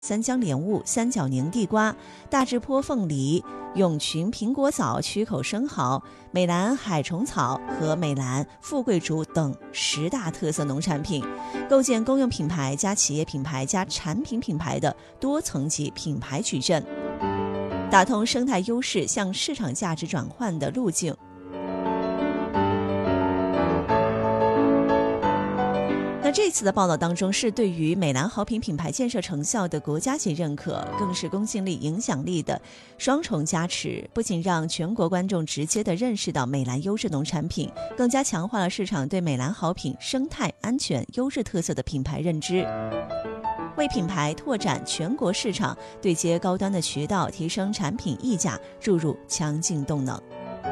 三江莲雾、三角宁地瓜、大智坡凤梨、永群苹果枣、曲口生蚝、美兰海虫草和美兰富贵竹等10大特色农产品，构建公用品牌加企业品牌加产品品牌的多层级品牌矩阵，打通生态优势向市场价值转换的路径。这次的报道当中是对于美兰好品品牌建设成效的国家级认可，更是公信力、影响力的双重加持，不仅让全国观众直接的认识到美兰优质农产品，更加强化了市场对美兰好品生态、安全、优质特色的品牌认知，为品牌拓展全国市场、对接高端的渠道、提升产品溢价注入强劲动能。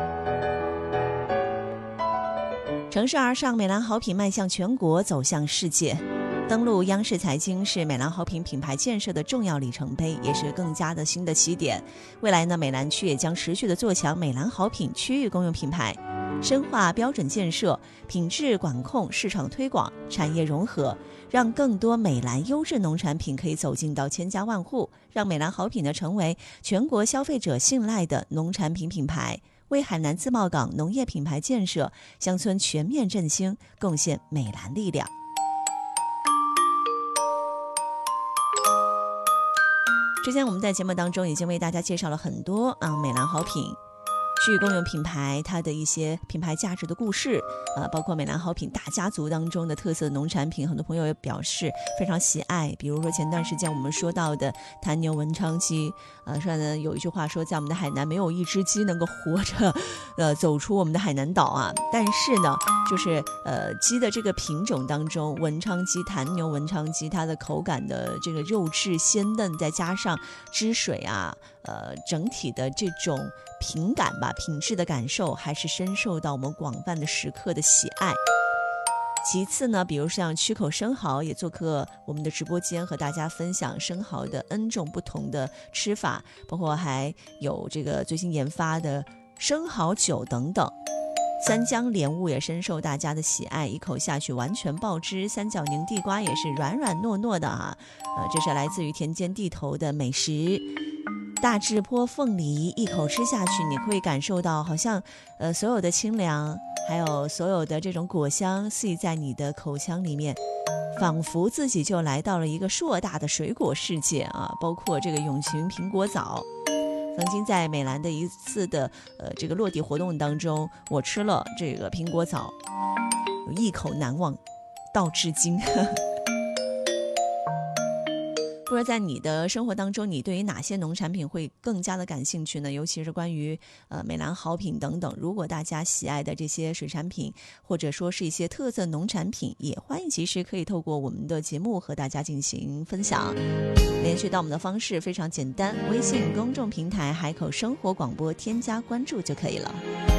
乘势而上，美兰好品迈向全国，走向世界。登陆央视财经是美兰好品品牌建设的重要里程碑，也是更加的新的起点。未来呢，美兰区也将持续的做强美兰好品区域公用品牌，深化标准建设、品质管控、市场推广、产业融合，让更多美兰优质农产品可以走进到千家万户，让美兰好品呢成为全国消费者信赖的农产品品牌，为海南自贸港农业品牌建设、乡村全面振兴贡献美兰力量。之前我们在节目当中已经为大家介绍了很多美兰好品区域公用品牌它的一些品牌价值的故事，包括美兰好品大家族当中的特色农产品，很多朋友也表示非常喜爱。比如说前段时间我们说到的坛牛文昌鸡，说呢有一句话说，在我们的海南没有一只鸡能够活着走出我们的海南岛啊。但是呢，就是鸡的这个品种当中，文昌鸡、坛牛文昌鸡，它的口感的这个肉质鲜嫩，再加上汁水啊，整体的这种品感吧，品质的感受还是深受到我们广泛的食客的喜爱。其次呢，比如像曲口生蚝也做客我们的直播间，和大家分享生蚝的 N 种不同的吃法，包括还有这个最新研发的生蚝酒等等。三江莲雾也深受大家的喜爱，一口下去完全爆汁。三角宁地瓜也是软软糯糯的啊，这是来自于田间地头的美食。大智坡凤梨一口吃下去，你会感受到好像所有的清凉，还有所有的这种果香肆意在你的口腔里面，仿佛自己就来到了一个硕大的水果世界啊！包括这个永群苹果枣，曾经在美兰的一次的这个落地活动当中，我吃了这个苹果枣，一口难忘到至今。不知道在你的生活当中，你对于哪些农产品会更加的感兴趣呢？尤其是关于美兰好品等等，如果大家喜爱的这些水产品，或者说是一些特色农产品，也欢迎其实可以透过我们的节目和大家进行分享。联系到我们的方式非常简单，微信公众平台海口生活广播添加关注就可以了。